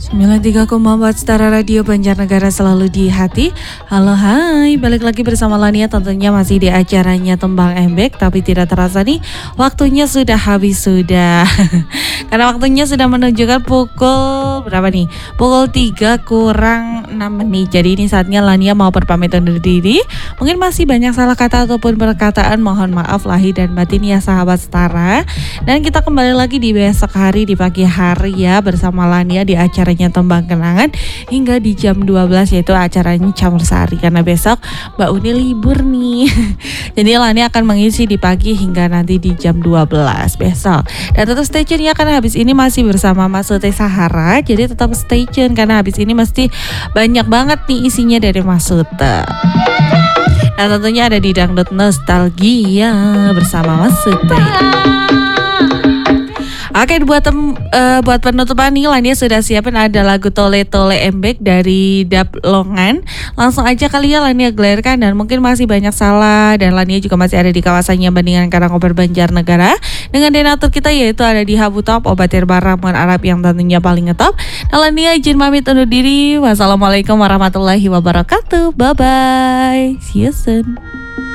93,4 Setara Radio Banjarnegara selalu di hati. Halo hai, balik lagi bersama Lania, tentunya masih di acaranya Tembang Embek. Tapi tidak terasa nih, waktunya sudah habis sudah. Karena waktunya sudah menunjukkan pukul berapa nih? Pukul 3 kurang 6 menit. Jadi ini saatnya Lania mau berpamit undur diri. Mungkin masih banyak salah kata ataupun perkataan, mohon maaf lahir dan batin ya sahabat Setara. Dan kita kembali lagi di besok hari, di pagi hari ya, bersama Lania di acaranya Tembang Kenangan hingga di jam 12, yaitu acaranya Campur Sari, karena besok Mbak Uni libur nih. Jadi Lania akan mengisi di pagi hingga nanti di jam 12 besok. Dan tetap stay tune ya, karena habis ini masih bersama Mas Sute Sahara. Jadi tetap stay tune karena habis ini mesti banyak banget nih isinya dari Mas Sute. Nah tentunya ada di Dangdut Nostalgia bersama Mas Sute. Oke, buat penutupan nih Lania sudah siapin ada lagu Tole Tole Embek dari Dap Longan. Langsung aja kali ya Lania gelarkan, dan mungkin masih banyak salah, dan Lania juga masih ada di kawasannya Bandingan Karangkobar Banjarnegara dengan donatur kita, yaitu ada di Habu Top Obat Herbal Ramuan Arab yang tentunya paling ngetop. Dan Lania izin pamit undur diri. Wassalamualaikum warahmatullahi wabarakatuh. Bye bye. See you soon.